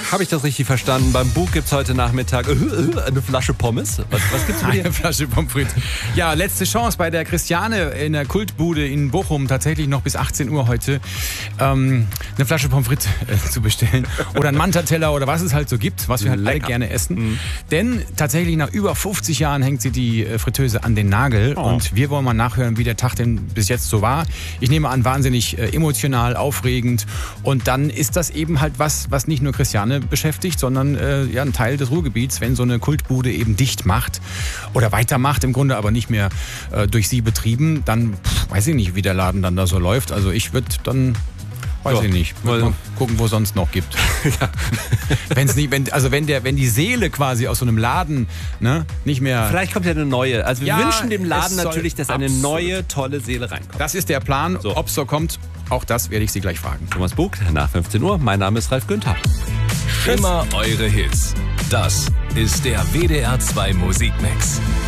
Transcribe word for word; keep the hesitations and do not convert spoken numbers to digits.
Habe ich das richtig verstanden? Beim Bug gibt es heute Nachmittag äh, äh, eine Flasche Pommes. Was, was gibt's bei dir? Eine Flasche Pommes frites. Ja, letzte Chance bei der Christiane in der Kultbude in Bochum, tatsächlich noch bis achtzehn Uhr heute, ähm, eine Flasche Pommes frites äh, zu bestellen. Oder einen Manta-Teller oder was es halt so gibt, was wir halt alle gerne essen. Mhm. Denn tatsächlich nach über fünfzig Jahren hängt sie die äh, Fritteuse an den Nagel. Oh. Und wir wollen mal nachhören, wie der Tag denn bis jetzt so war. Ich nehme an, wahnsinnig äh, emotional, aufregend. Und dann ist das eben halt was, was nicht nur Christiane beschäftigt, sondern äh, ja, ein Teil des Ruhrgebiets, wenn so eine Kultbude eben dicht macht oder weitermacht, im Grunde aber nicht mehr äh, durch sie betrieben, dann pff, weiß ich nicht, wie der Laden dann da so läuft. Also ich würde dann, weiß ja, ich nicht, mal gucken, wo es sonst noch gibt. Ja. Wenn's nicht, wenn, also wenn, der, wenn die Seele quasi aus so einem Laden, ne, nicht mehr... Vielleicht kommt ja eine neue. Also wir ja, wünschen dem Laden natürlich, dass eine absolut. neue, tolle Seele reinkommt. Das ist der Plan. So. Ob es so kommt, auch das werde ich Sie gleich fragen. Thomas Bug, nach fünfzehn Uhr. Mein Name ist Ralf Günther. Immer eure Hits. Das ist der W D R zwei Musikmix.